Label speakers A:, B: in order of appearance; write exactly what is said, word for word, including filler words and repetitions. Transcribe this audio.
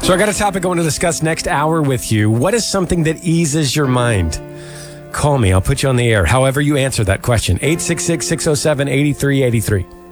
A: So I got a topic I want to discuss next hour with you. What is something that eases your mind? Call me. I'll put you on the air. However you answer that question. eight six six, six oh seven, eight three eight three.